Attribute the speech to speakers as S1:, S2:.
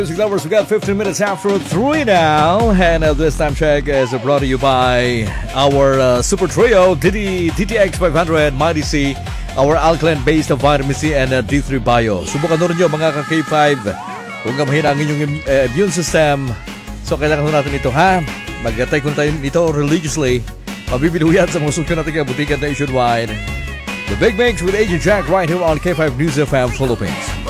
S1: Music lovers, we got 15 minutes after 3 now, and this time check is brought to you by our super trio, DTX 500, Mighty C, our alkaline-based vitamin C, and D3 Bio. Subukan nyo rin nyo mga ka-K5 kung kamahina ang inyong immune system. So kailangan natin ito, ha? Mag-take tayo nito religiously. Mabibili yan sa mga sunsyon natin kaya butikan nationwide. The Big Mix with Agent Jack right here on K5 News FM Philippines.